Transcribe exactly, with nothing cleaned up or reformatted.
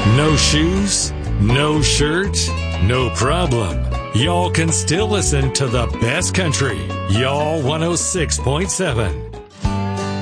No shoes? No shirt? No problem. Y'all can still listen to the best country. Y'all one oh six point seven.